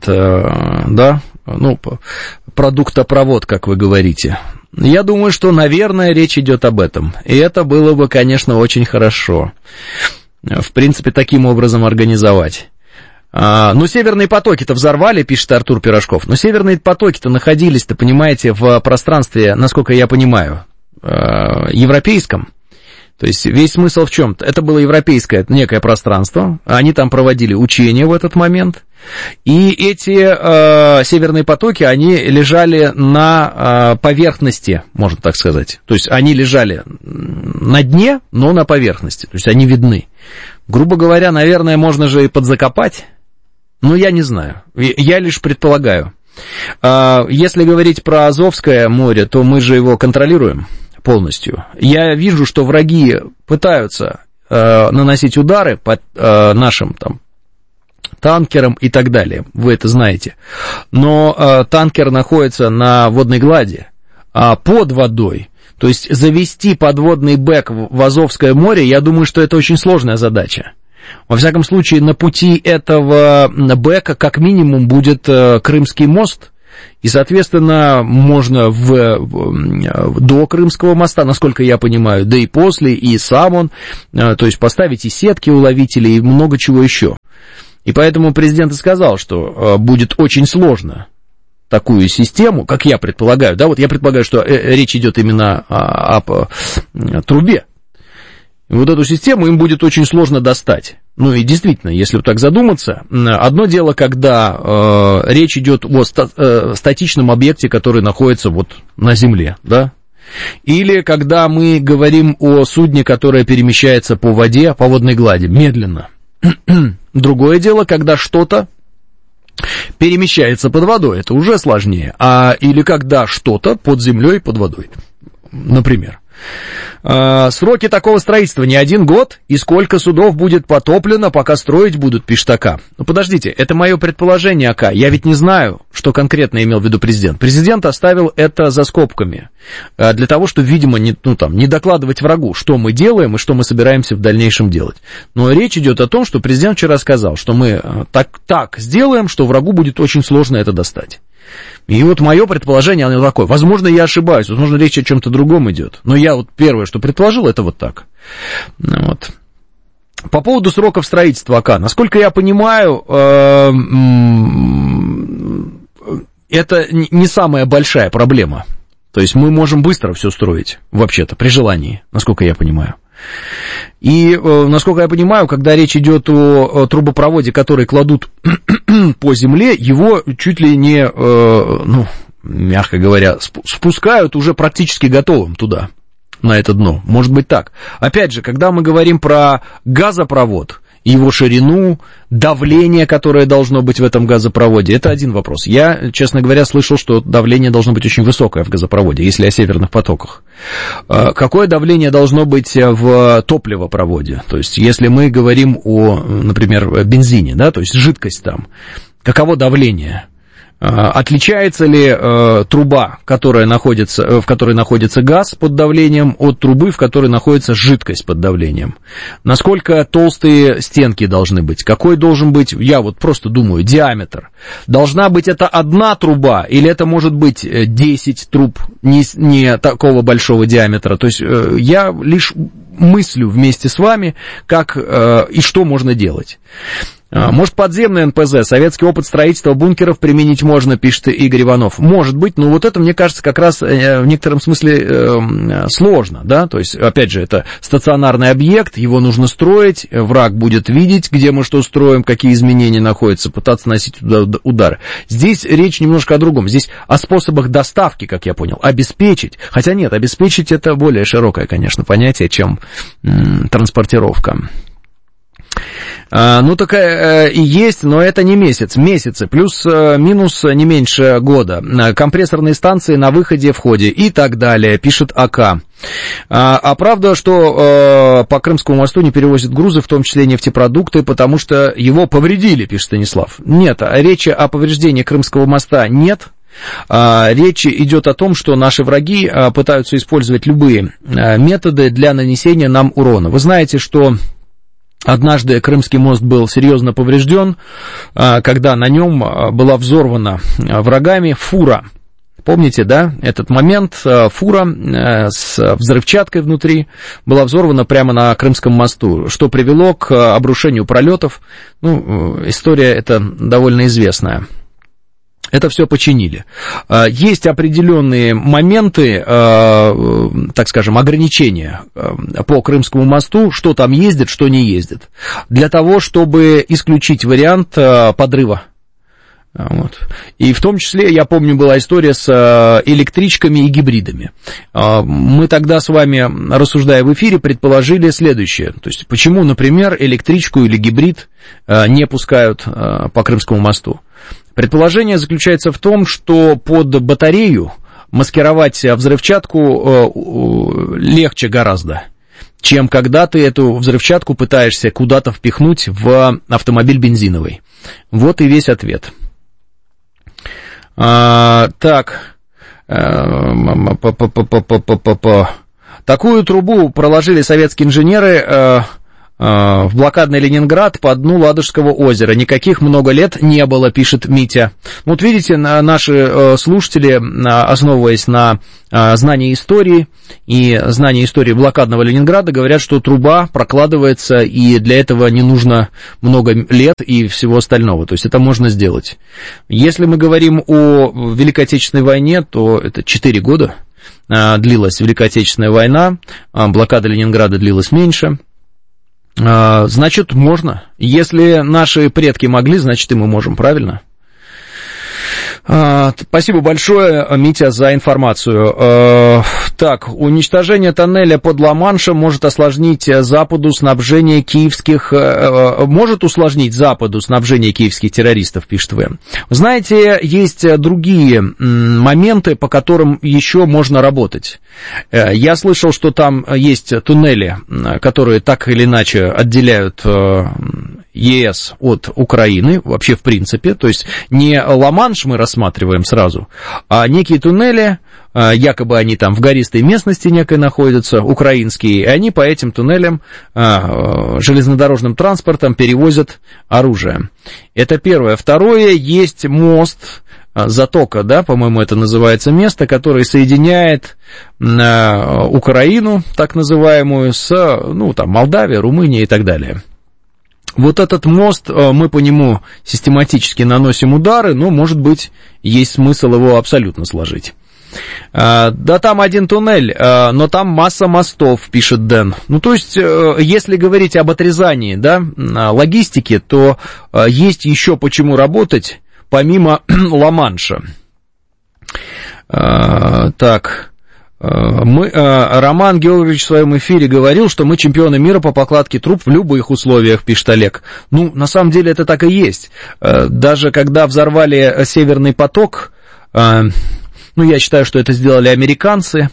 продуктопровод, как вы говорите. Я думаю, что, наверное, речь идет об этом. И это было бы, конечно, очень хорошо. В принципе, таким образом организовать. Северные потоки-то взорвали, пишет Артур Пирожков. Но северные потоки-то находились-то, понимаете, в пространстве, насколько я понимаю, европейском. То есть весь смысл в чем-то? Это было европейское некое пространство, они там проводили учения в этот момент, И эти северные потоки, они лежали на поверхности, можно так сказать. То есть они лежали на дне, но на поверхности. То есть они видны. Грубо говоря, наверное, можно же и подзакопать. Но я не знаю. Я лишь предполагаю. Если говорить про Азовское море, то мы же его контролируем полностью. Я вижу, что враги пытаются наносить удары по нашим там танкерам и так далее. Вы это знаете. Но танкер находится на водной глади, под водой. То есть завести подводный бэк в Азовское море, я думаю, что это очень сложная задача. Во всяком случае, на пути этого бэка как минимум будет Крымский мост, и, соответственно, можно до Крымского моста, насколько я понимаю, да и после, и сам он, то есть поставить и сетки уловителей, и много чего еще. И поэтому президент и сказал, что будет очень сложно такую систему, как я предполагаю, да, вот я предполагаю, что речь идет именно о трубе. И вот эту систему им будет очень сложно достать. Ну и действительно, если так задуматься, одно дело, когда речь идет о статичном объекте, который находится вот на земле, да, или когда мы говорим о судне, которое перемещается по воде, по водной глади, медленно. Другое дело, когда что-то перемещается под водой, это уже сложнее, или когда что-то под землей, под водой, например. Сроки такого строительства не 1 год, и сколько судов будет потоплено, пока строить будут, пишет АК. Ну, подождите, это мое предположение, АК. Я ведь не знаю, что конкретно имел в виду президент. Президент оставил это за скобками, для того, чтобы, видимо, не докладывать врагу, что мы делаем и что мы собираемся в дальнейшем делать. Но речь идет о том, что президент вчера сказал, что мы так сделаем, что врагу будет очень сложно это достать. И вот мое предположение, оно такое. Возможно, я ошибаюсь, возможно, речь о чем-то другом идет. Но я вот первое, что предположил, это вот так. Вот. По поводу сроков строительства АК. Насколько я понимаю, это не самая большая проблема. То есть мы можем быстро все строить, вообще-то, при желании, насколько я понимаю. И, насколько я понимаю, когда речь идет о трубопроводе, который кладут по земле, его чуть ли не, мягко говоря, спускают уже практически готовым туда, на это дно. Может быть так. Опять же, когда мы говорим про газопровод, его ширину, давление, которое должно быть в этом газопроводе, это один вопрос. Я, честно говоря, слышал, что давление должно быть очень высокое в газопроводе, если о северных потоках. Какое давление должно быть в топливопроводе? То есть, если мы говорим о, например, бензине, да, то есть жидкость там, каково давление? Отличается ли труба, в которой находится газ под давлением, от трубы, в которой находится жидкость под давлением? Насколько толстые стенки должны быть? Какой должен быть, я вот просто думаю, диаметр? Должна быть это одна труба, или это может быть 10 труб не такого большого диаметра? То есть я лишь мыслю вместе с вами, как и что можно делать. Может, подземный НПЗ, советский опыт строительства бункеров применить можно, пишет Игорь Иванов. Может быть, но вот это, мне кажется, как раз в некотором смысле сложно, да, то есть, опять же, это стационарный объект, его нужно строить, враг будет видеть, где мы что строим, какие изменения находятся, пытаться наносить туда удары. Здесь речь немножко о другом, здесь о способах доставки, как я понял, обеспечить, хотя нет, обеспечить это более широкое, конечно, понятие, чем транспортировка. Ну, такая и есть, но это не месяцы, плюс-минус не меньше года. Компрессорные станции на выходе, входе и так далее, пишет АК. А правда, что по Крымскому мосту не перевозят грузы, в том числе нефтепродукты, потому что его повредили, пишет Станислав. Нет, речи о повреждении Крымского моста нет. Речь идет о том, что наши враги пытаются использовать любые методы для нанесения нам урона. Вы знаете, что однажды Крымский мост был серьезно поврежден, когда на нем была взорвана врагами фура. Помните, да, этот момент? Фура с взрывчаткой внутри была взорвана прямо на Крымском мосту, что привело к обрушению пролетов. Ну, история эта довольно известная. Это все починили. Есть определенные моменты, так скажем, ограничения по Крымскому мосту, что там ездит, что не ездит, для того, чтобы исключить вариант подрыва. Вот. И в том числе, я помню, была история с электричками и гибридами. Мы тогда с вами, рассуждая в эфире, предположили следующее. То есть, почему, например, электричку или гибрид не пускают по Крымскому мосту? Предположение заключается в том, что под батарею маскировать взрывчатку легче гораздо, чем когда ты эту взрывчатку пытаешься куда-то впихнуть в автомобиль бензиновый. Вот и весь ответ. Такую трубу проложили советские инженеры в блокадный Ленинград по дну Ладожского озера. Никаких много лет не было, пишет Митя. Вот видите, наши слушатели, основываясь на знании истории и знании истории блокадного Ленинграда, говорят, что труба прокладывается, и для этого не нужно много лет и всего остального. То есть это можно сделать. Если мы говорим о Великой Отечественной войне, то это 4 года длилась Великая Отечественная война, блокада Ленинграда длилась меньше. Значит, можно. Если наши предки могли, значит, и мы можем, правильно? Спасибо большое, Митя, за информацию. Так, уничтожение тоннеля под Ла-Маншем может осложнить Западу снабжение киевских... Может усложнить Западу снабжение киевских террористов, пишет ВМ. Знаете, есть другие моменты, по которым еще можно работать. Я слышал, что там есть туннели, которые так или иначе отделяют ЕС от Украины, вообще в принципе, то есть не Ла-Манш мы рассматриваем сразу, а некие туннели, якобы они там в гористой местности некой находятся, украинские, и они по этим туннелям железнодорожным транспортом перевозят оружие. Это первое. Второе, есть мост, затока, да, по-моему, это называется место, которое соединяет Украину, так называемую, с, ну, там, Молдавией, Румынией и так далее. Вот этот мост, мы по нему систематически наносим удары, но, может быть, есть смысл его абсолютно сложить. Да там один туннель, но там масса мостов, пишет Дэн. Ну, то есть, если говорить об отрезании, да, логистики, то есть еще почему работать, помимо Ла-Манша. Так... Роман Георгиевич в своем эфире говорил, что мы чемпионы мира по покладке труб в любых условиях, пишет Олег. Ну, на самом деле это так и есть. Даже когда взорвали Северный поток, ну, я считаю, что это сделали американцы,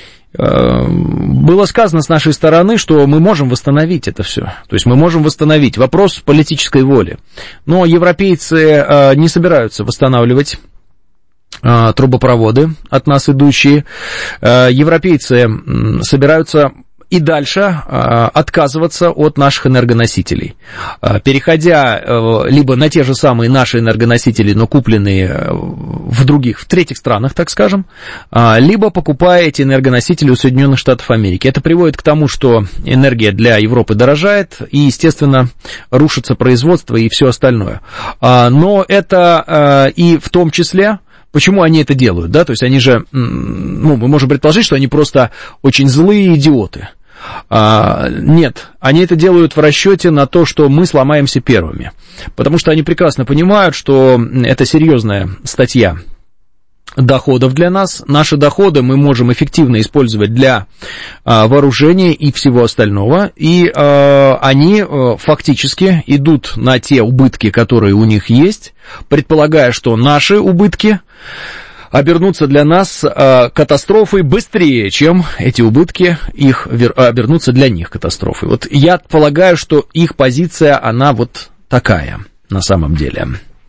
было сказано с нашей стороны, что мы можем восстановить это все. То есть мы можем восстановить. Вопрос политической воли. Но европейцы не собираются восстанавливать трубопроводы от нас идущие. Европейцы собираются и дальше отказываться от наших энергоносителей, переходя либо на те же самые наши энергоносители, но купленные в других, в третьих странах, так скажем, либо покупая эти энергоносители у Соединенных Штатов Америки. Это приводит к тому, что энергия для Европы дорожает, и, естественно, рушится производство и все остальное. Но это и в том числе... Почему они это делают, да, то есть они же, ну, мы можем предположить, что они просто очень злые идиоты. Нет, они это делают в расчете на то, что мы сломаемся первыми, потому что они прекрасно понимают, что это серьезная статья доходов для нас. Наши доходы мы можем эффективно использовать для вооружения и всего остального, и они фактически идут на те убытки, которые у них есть, предполагая, что наши убытки обернутся для нас катастрофой быстрее, чем эти убытки их обернутся для них катастрофой. Вот я полагаю, что их позиция, она вот такая на самом деле.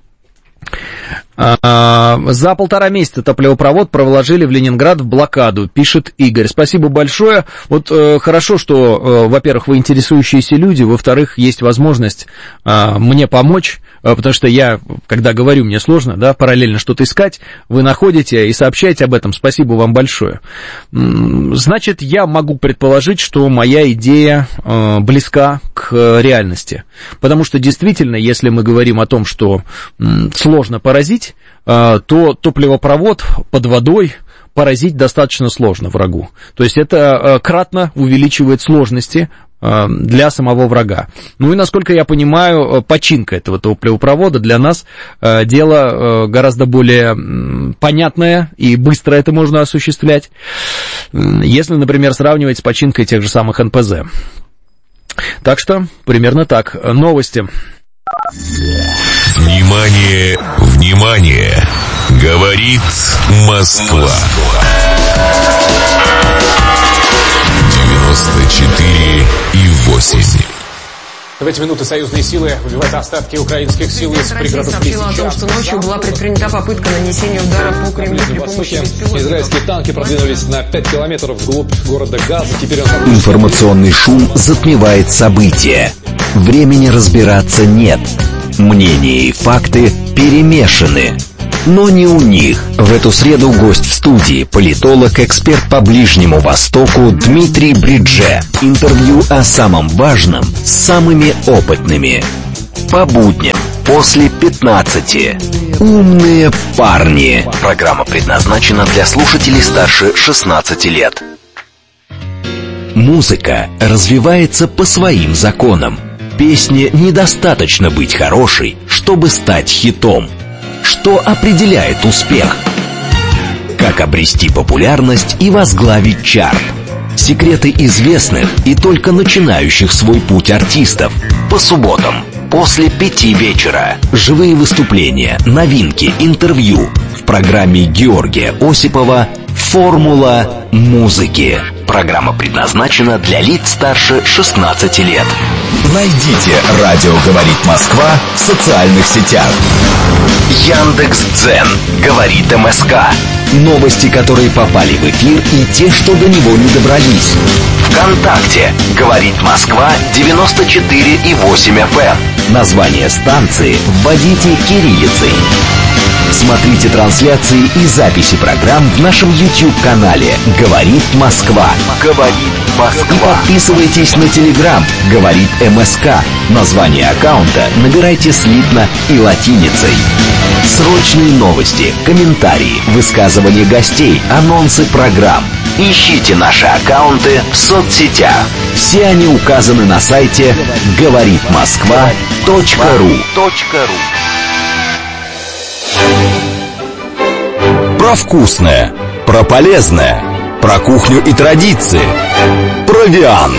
За 1,5 месяца топливопровод проложили в Ленинград в блокаду, пишет Игорь. Спасибо большое. Вот хорошо, что, во-первых, вы интересующиеся люди, во-вторых, есть возможность мне помочь потому что я, когда говорю, мне сложно, да, параллельно что-то искать, вы находите и сообщаете об этом, спасибо вам большое. Значит, я могу предположить, что моя идея близка к реальности, потому что действительно, если мы говорим о том, что сложно поразить, то топливопровод под водой поразить достаточно сложно врагу. То есть это кратно увеличивает сложности для самого врага. Ну и, насколько я понимаю, починка этого топливопровода для нас дело гораздо более понятное и быстро это можно осуществлять, если, например, сравнивать с починкой тех же самых НПЗ. Так что, примерно так. Новости. Внимание, внимание! Говорит Москва. 94,8. В эти минуты союзные силы выбивают остатки украинских сил из пригородов сообщила о том, что ночью была предпринята попытка нанесения удара по Кремлю при помощи беспилотников. Израильские танки продвинулись на 5 километров вглубь города Газа. Теперь Информационный шум затмевает события. Времени разбираться нет. Мнения и факты перемешаны. Но не у них. В эту среду гость в студии, политолог, эксперт по Ближнему Востоку Дмитрий Бридже. Интервью о самом важном с самыми опытными. По будням после 15. Умные парни. Программа предназначена для слушателей старше 16 лет. Музыка развивается по своим законам. Песне недостаточно быть хорошей, чтобы стать хитом. Что определяет успех? Как обрести популярность и возглавить чарт? Секреты известных и только начинающих свой путь артистов. По субботам после 5 вечера. Живые выступления, новинки, интервью. В программе Георгия Осипова «Формула музыки». Программа предназначена для лиц старше 16 лет. Найдите «Радио говорит Москва» в социальных сетях. Яндекс.Дзен говорит МСК. Новости, которые попали в эфир, и те, что до него не добрались. ВКонтакте говорит Москва 94,8 FM. Название станции вводите кириллицей. Смотрите трансляции и записи программ в нашем YouTube-канале «Говорит Москва». «Говорит Москва». И подписывайтесь на Telegram «Говорит МСК». Название аккаунта набирайте слитно и латиницей. Срочные новости, комментарии, высказывания гостей, анонсы программ. Ищите наши аккаунты в соцсетях. Все они указаны на сайте говоритмосква.ру. Про вкусное, про полезное, про кухню и традиции. Провиант.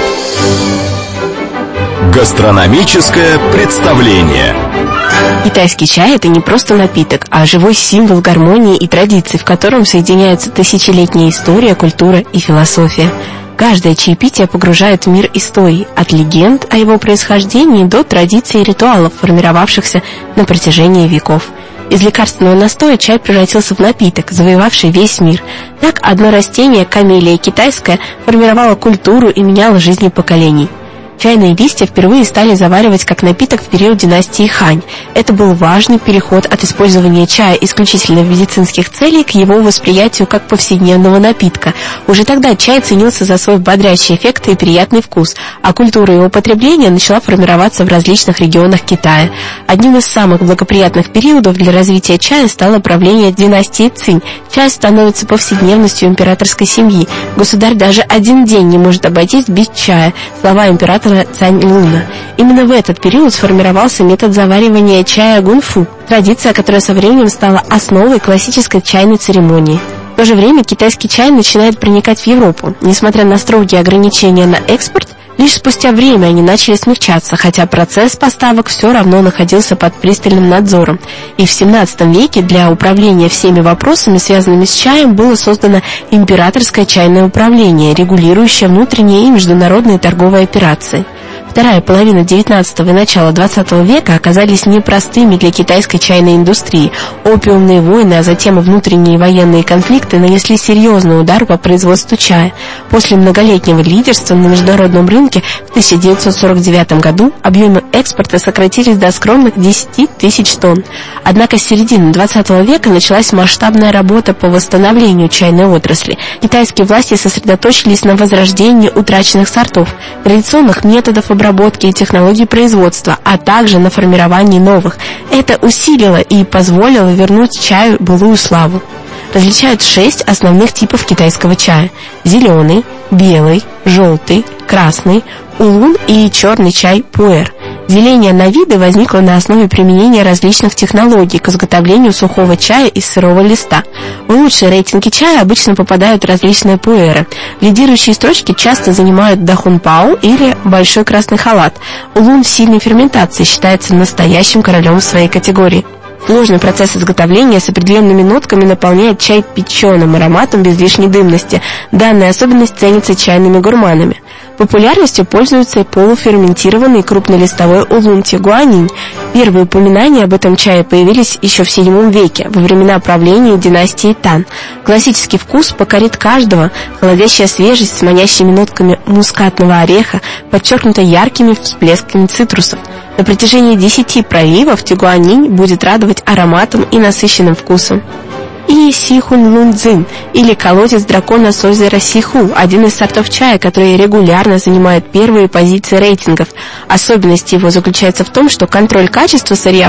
Гастрономическое представление. Китайский чай – это не просто напиток, а живой символ гармонии и традиций, в котором соединяются тысячелетняя история, культура и философия. Каждое чаепитие погружает в мир историй, от легенд о его происхождении до традиций и ритуалов, формировавшихся на протяжении веков. Из лекарственного настоя чай превратился в напиток, завоевавший весь мир. Так одно растение, камелия китайская, формировало культуру и меняло жизни поколений. Чайные листья впервые стали заваривать как напиток в период династии Хань. Это был важный переход от использования чая исключительно в медицинских целей к его восприятию как повседневного напитка. Уже тогда чай ценился за свой бодрящий эффект и приятный вкус, а культура его потребления начала формироваться в различных регионах Китая. Одним из самых благоприятных периодов для развития чая стало правление династии Цинь. Чай становится повседневностью императорской семьи. Государь даже один день не может обойтись без чая. Слова императора Цань Луна. Именно в этот период сформировался метод заваривания чая гунфу, традиция, которая со временем стала основой классической чайной церемонии. В то же время китайский чай начинает проникать в Европу. Несмотря на строгие ограничения на экспорт, лишь спустя время они начали смягчаться, хотя процесс поставок все равно находился под пристальным надзором. И в 17 веке для управления всеми вопросами, связанными с чаем, было создано императорское чайное управление, регулирующее внутренние и международные торговые операции. В Вторая половина 19 и начало 20 века оказались непростыми для китайской чайной индустрии. Опиумные войны, а затем и внутренние военные конфликты нанесли серьезный удар по производству чая. После многолетнего лидерства на международном рынке в 1949 году объемы экспорта сократились до скромных 10 тысяч тонн. Однако с середины 20 века началась масштабная работа по восстановлению чайной отрасли. Китайские власти сосредоточились на возрождении утраченных сортов, традиционных методов обработки и технологий производства, а также на формировании новых. Это усилило и позволило вернуть чаю былую славу. Различают 6 основных типов китайского чая: зеленый, белый, желтый, красный, улун и черный чай пуэр. Деление на виды возникло на основе применения различных технологий к изготовлению сухого чая из сырого листа. В лучшие рейтинги чая обычно попадают различные пуэры. Лидирующие строчки часто занимают дахунпао или большой красный халат. Улун в сильной ферментации считается настоящим королем в своей категории. Сложный процесс изготовления с определенными нотками наполняет чай печеным ароматом без лишней дымности. Данная особенность ценится чайными гурманами. Популярностью пользуется и полуферментированный крупнолистовой улун тигуанинь. Первые упоминания об этом чае появились еще в VII веке, во времена правления династии Тан. Классический вкус покорит каждого, холодящая свежесть с манящими нотками мускатного ореха, подчеркнута яркими всплесками цитрусов. На протяжении 10 проливов тигуанинь будет радовать ароматом и насыщенным вкусом. И Сихун Лунцзин, или колодец дракона с озера Сиху, один из сортов чая, который регулярно занимает первые позиции рейтингов. Особенность его заключается в том, что контроль качества сырья